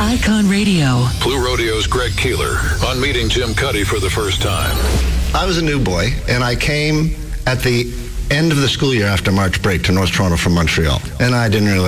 Icon Radio. Blue Rodeo's Greg Keeler on meeting Jim Cuddy for the first time. I was a new boy, and I came at the end of the school year after March break to North Toronto from Montreal. And I didn't really